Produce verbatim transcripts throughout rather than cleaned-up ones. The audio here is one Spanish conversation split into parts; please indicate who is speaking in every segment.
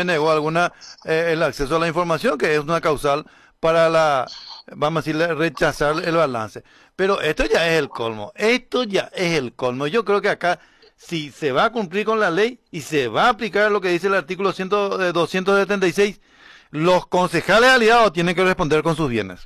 Speaker 1: me negó alguna eh, el acceso a la información, que es una causal para la, vamos a decirle, rechazar el balance. Pero esto ya es el colmo, esto ya es el colmo. Yo creo que acá, si se va a cumplir con la ley y se va a aplicar lo que dice el artículo cien, eh, doscientos setenta y seis, los concejales aliados tienen que responder con sus bienes.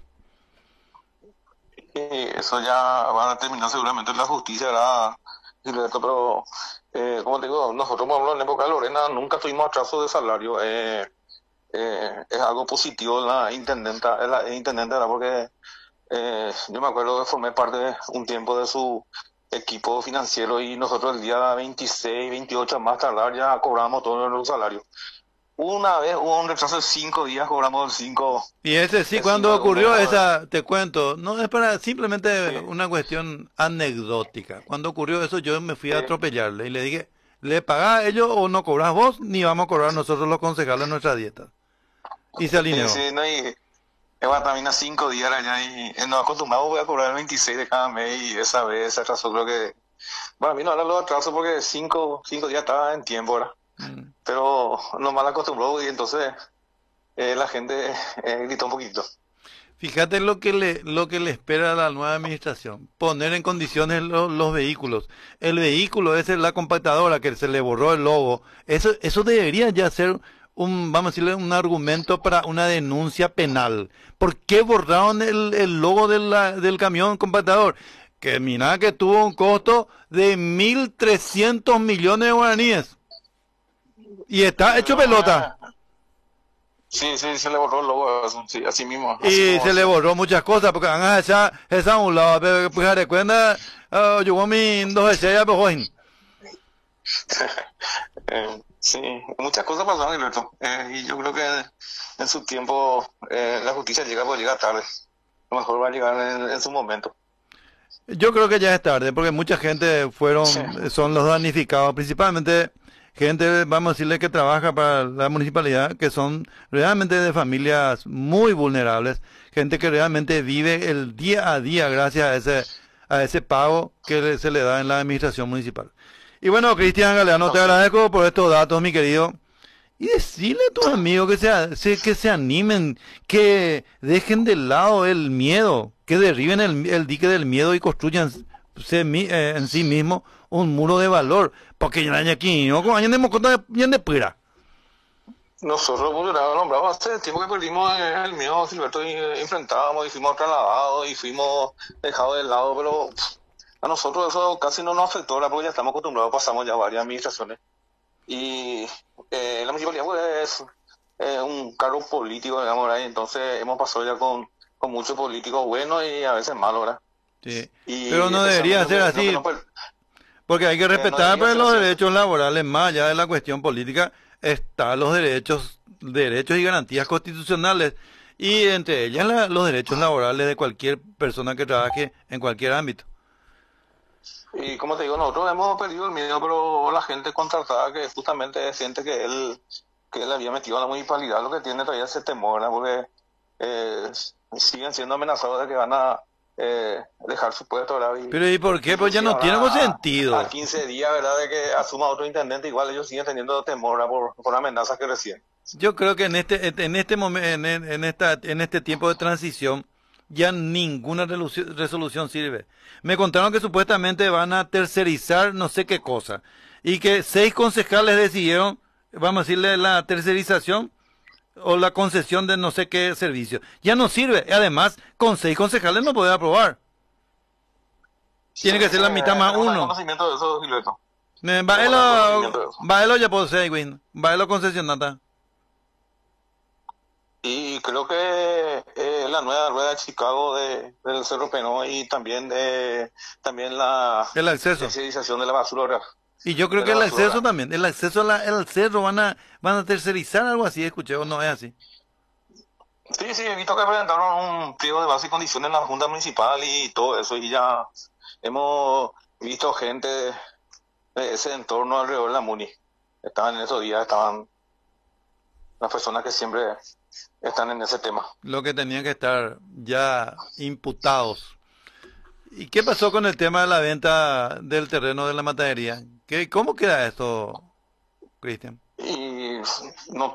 Speaker 2: Eh, eso ya van a terminar seguramente en la justicia, ¿verdad, Gilberto? Pero, eh, como te digo, nosotros, por ejemplo, en la época de Lorena nunca tuvimos atraso de salario. Eh, eh, es algo positivo en la intendenta, en la intendente, ¿verdad? Porque eh, yo me acuerdo que formé parte de un tiempo de su equipo financiero y nosotros el día veintiséis, veintiocho más tardar ya cobramos todos los salarios. Una vez hubo un retraso de cinco días, cobramos el cinco,
Speaker 1: Y ese sí,
Speaker 2: el
Speaker 1: cuando
Speaker 2: cinco de un mes.
Speaker 1: ocurrió esa, te cuento, no es para simplemente
Speaker 2: Sí,
Speaker 1: una cuestión anecdótica. Cuando ocurrió eso, yo me fui a
Speaker 2: sí,
Speaker 1: atropellarle y le dije, ¿le pagás a ellos o no cobras vos? Ni vamos a cobrar nosotros los concejales nuestra dieta. Y se
Speaker 2: sí,
Speaker 1: alineó.
Speaker 2: sí, no, y Eva también a cinco días allá y eh, nos acostumbramos voy a cobrar el veintiséis de cada mes y esa vez se atrasó, creo que, bueno, a mí no habla los atrasos porque cinco, cinco días estaba en tiempo, ¿verdad?
Speaker 1: Mm.
Speaker 2: Pero nos mal acostumbró y entonces eh, la gente eh, gritó un poquito.
Speaker 1: Fíjate lo que le, lo que le espera a la nueva administración, poner en condiciones lo- los vehículos. El vehículo ese es la compactadora que se le borró el logo. Eso, eso debería ya ser un, vamos a decirle, un argumento para una denuncia penal. ¿Por qué borraron el, el logo de la- del camión compactador? Que mira que tuvo un costo de mil trescientos millones de guaraníes. Y está hecho
Speaker 2: No,
Speaker 1: pelota.
Speaker 2: eh, sí, sí, se le borró el logo, eso, sí, así mismo, así
Speaker 1: Y
Speaker 2: como
Speaker 1: se le
Speaker 2: decía.
Speaker 1: borró muchas cosas porque van a echar esa a un lado, pero pues de cuenta, ah, yo voy mi dos estrellas, pues joven.
Speaker 2: Eh, sí, muchas cosas pasaron, Gilberto. Eh, y yo creo que en su tiempo eh, la justicia llega, pues llega tarde. A lo mejor va a llegar en, en su momento.
Speaker 1: Yo creo que ya es tarde porque mucha gente
Speaker 2: Sí,
Speaker 1: fueron, son los damnificados, principalmente gente, vamos a decirle, que trabaja para la municipalidad, que son realmente de familias muy vulnerables, gente que realmente vive el día a día gracias a ese, a ese pago que le- se le da en la administración municipal. Y bueno, Cristian Galeano,
Speaker 2: no
Speaker 1: te
Speaker 2: sé.
Speaker 1: agradezco por estos datos, mi querido. Y decirle a tus amigos que se, a- se- que se animen, que dejen de lado el miedo, que derriben el, el dique del miedo y construyan se mi- eh, en sí mismo un muro de valor. Porque ya aquí, no como años de mocota bien de pura.
Speaker 2: Nosotros, pues, lo nombramos hace tiempo que perdimos eh, el miedo, Gilberto, y eh, enfrentábamos y fuimos trasladados y fuimos dejados de lado, pero pff, a nosotros eso casi no nos afectó, ¿verdad? Porque ya estamos acostumbrados, pasamos ya varias administraciones. Y eh, la municipalidad pues, es eh, un cargo político, digamos, ¿verdad? Y entonces hemos pasado ya con, con muchos políticos buenos y a veces malos, ¿verdad?
Speaker 1: Sí. Pero
Speaker 2: Y
Speaker 1: no debería
Speaker 2: especialmente lo
Speaker 1: ser
Speaker 2: que, lo que
Speaker 1: así,
Speaker 2: no, per-
Speaker 1: porque hay que
Speaker 2: eh, no
Speaker 1: respetar
Speaker 2: debería
Speaker 1: pues,
Speaker 2: ser
Speaker 1: los
Speaker 2: así.
Speaker 1: derechos laborales, más allá de la cuestión política, están los derechos, derechos y garantías constitucionales, y entre ellas la- los derechos laborales de cualquier persona que trabaje en cualquier ámbito.
Speaker 2: Y como te digo, nosotros hemos perdido el miedo, pero la gente contratada que justamente siente que él, que él había metido a la municipalidad, lo que tiene todavía ese temor, ¿verdad? Porque eh, siguen siendo amenazados de que van a eh, dejar su puesto, ¿verdad? Y
Speaker 1: Pero ¿y por qué? Pues ya
Speaker 2: inclusive
Speaker 1: no tiene
Speaker 2: ahora a, a
Speaker 1: sentido.
Speaker 2: quince días, ¿verdad? De que asuma otro intendente, igual ellos siguen teniendo temor, ¿verdad? Por, por amenazas que reciben.
Speaker 1: Yo creo que en este, en este momento, en, en en esta, en este tiempo de transición, ya ninguna resolución resolución sirve. Me contaron que supuestamente van a tercerizar no sé qué cosa. Y que seis concejales decidieron, vamos a decirle, la tercerización o la concesión de no sé qué servicio. Ya no sirve. Y además, con seis concejales no puede aprobar.
Speaker 2: Sí,
Speaker 1: Tiene que ser
Speaker 2: sí,
Speaker 1: la mitad más
Speaker 2: tenemos también
Speaker 1: uno.
Speaker 2: conocimiento de eso, Gilberto.
Speaker 1: Eh,
Speaker 2: Tenemos también
Speaker 1: Baelo,
Speaker 2: conocimiento de eso.
Speaker 1: baelo ya puedo ser, Win. Baelo concesionata.
Speaker 2: Y creo que eh, la nueva rueda de Chicago de, del Cerro Penó y también de también la
Speaker 1: El acceso.
Speaker 2: tercerización de la basura,
Speaker 1: Y yo creo
Speaker 2: de
Speaker 1: que
Speaker 2: la
Speaker 1: el acceso
Speaker 2: basura.
Speaker 1: también, el acceso a la- al cerro van a, van a tercerizar algo así, escuché, o no es así.
Speaker 2: Sí, sí, he visto que presentaron un pliego de base y condiciones en la Junta Municipal y todo eso, y ya hemos visto gente de ese entorno alrededor de la Muni. Estaban en esos días, estaban las personas que siempre están en ese tema.
Speaker 1: Lo que tenían que estar ya imputados. ¿Y qué pasó con el tema de la venta del terreno de la matadería? ¿Qué, cómo queda esto, Cristian?
Speaker 2: Y no